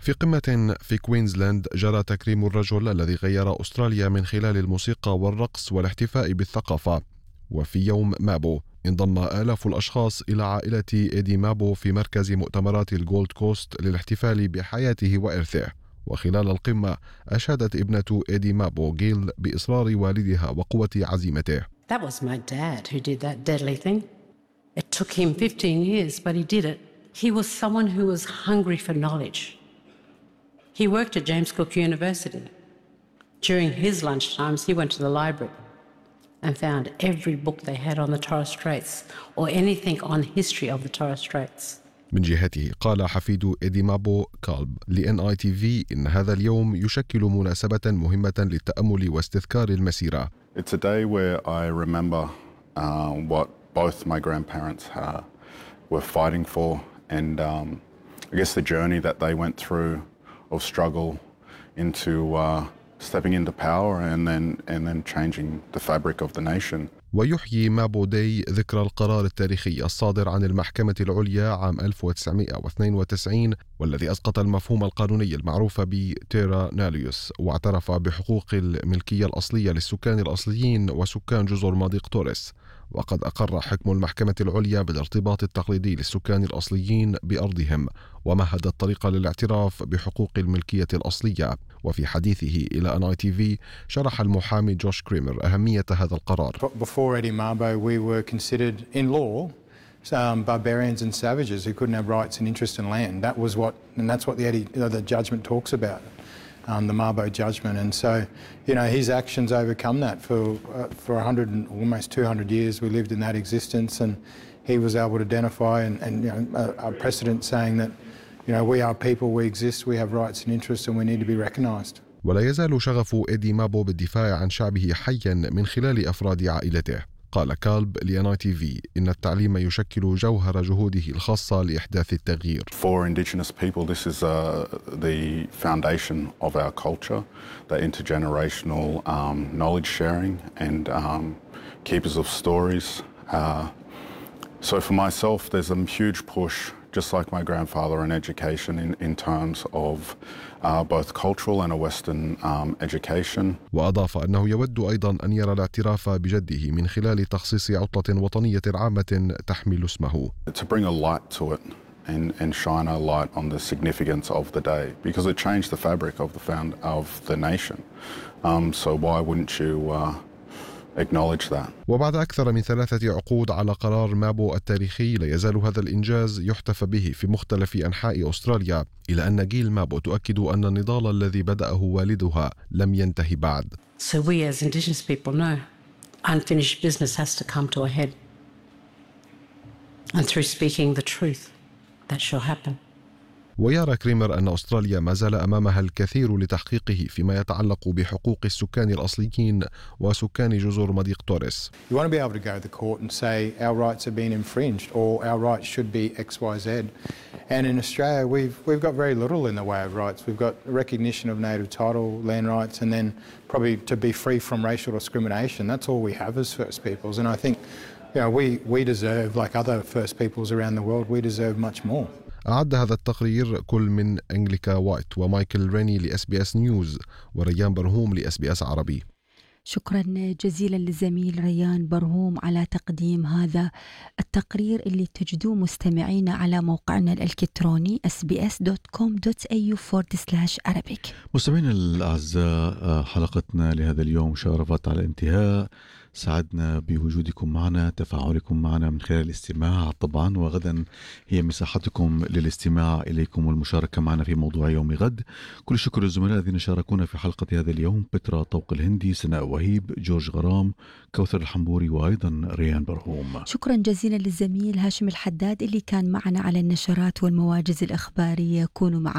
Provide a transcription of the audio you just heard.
في قمة في كوينزلاند جرى تكريم الرجل الذي غير أستراليا من خلال الموسيقى والرقص والاحتفاء بالثقافة. وفي يوم مابو انضم آلاف الأشخاص إلى عائلة إيدي مابو في مركز مؤتمرات الجولد كوست للاحتفال بحياته وإرثه. وخلال القمة أشادت ابنة إيدي مابو جيل بإصرار والدها وقوة عزيمته. That was my dad who did that deadly thing. It took him 15 years, but he did it. He was someone who was hungry for knowledge. He worked at James Cook University. During his lunchtimes, he went to the library and found every book they had on the Torres Straits or anything on history of the Torres Straits. من جهته قال حفيد إيدي مابو كالب لNITV إن هذا اليوم يشكل مناسبة مهمة للتأمل واستذكار المسيرة. It's a day where I remember what both my grandparents were fighting for, and I guess the journey that they went through of struggle into stepping into power and then changing the fabric of the nation. ويحيي مابو داي ذكرى القرار التاريخي الصادر عن المحكمة العليا عام 1992 والذي أسقط المفهوم القانوني المعروف بتيرا ناليوس واعترف بحقوق الملكية الأصلية للسكان الأصليين وسكان جزر مضيق توريس. وقد أقر حكم المحكمة العليا بالارتباط التقليدي للسكان الأصليين بأرضهم ومهد الطريق للاعتراف بحقوق الملكية الأصلية. وفي حديثه إلى NITV شرح المحامي جوش كريمر أهمية هذا القرار. Before Eddie Mabo, we were considered in law barbarians and savages who couldn't have rights and interest in land. That's what the judgment talks about. The Mabo judgment, and so his actions overcome that. For 100 almost 200 years we lived in that existence, and he was able to identify and a precedent saying that we are people, we exist, we have rights and interests, and we need to be recognised. ولا يزال شغف إيدي مابو بالدفاع عن شعبه حيا من خلال أفراد عائلته. قال كالب لNITV إن التعليم يشكل جوهر جهوده الخاصة لإحداث التغيير. For Indigenous people, this is the foundation of our culture, the intergenerational knowledge sharing and keepers of stories. So for myself, there's a huge push, just like my grandfather, in education in terms of both cultural and a Western education. وأضاف أنه يود أيضا أن يرى الاعتراف بجده من خلال تخصيص عطلة وطنية عامة تحمل اسمه. To bring a light to it and shine a light on the significance of the day, because it changed the fabric of the nation. So why wouldn't you acknowledge that. وبعد أكثر من 3 عقود على قرار مابو التاريخي لا يزال هذا الإنجاز يحتفى به في مختلف أنحاء أستراليا، إلى أن جيل مابو تؤكد أن النضال الذي بدأه والدها لم ينتهي بعد. So we as Indigenous people know unfinished business has to come to a head. And through speaking the truth, that shall happen. ويرى كريمر أن أستراليا ما زال أمامها الكثير لتحقيقه فيما يتعلق بحقوق السكان الأصليين وسكان جزر مضيق توريس. You want to be able to go to the court and say our rights have been infringed or our rights should be XYZ. And in Australia we've got very little in the way of rights. We've got recognition of native title, land rights, and then probably to be free from racial discrimination. That's all we have as First Peoples, and I think we deserve, like other First Peoples around the world, we deserve much more. أعد هذا التقرير كل من أنجليكا وايت ومايكل ريني لSBS نيوز وريان برهوم لSBS عربي. شكرا جزيلا للزميل ريان برهوم على تقديم هذا التقرير اللي تجدوه مستمعين على موقعنا الإلكتروني sbs.com.au/Arabic. مستمعينا الأعزاء، حلقتنا لهذا اليوم شارفت على الانتهاء. سعدنا بوجودكم معنا، تفاعلكم معنا من خلال الاستماع طبعا، وغدا هي مساحتكم للاستماع إليكم والمشاركة معنا في موضوع يوم غد. كل شكر للزملاء الذين شاركونا في حلقة هذا اليوم: بترا طوق الهندي، سناء وهيب، جورج غرام، كوثر الحنبوري، وأيضا ريان برهوم. شكرا جزيلا للزميل هاشم الحداد اللي كان معنا على النشرات والمواجز الإخبارية. كونوا معنا.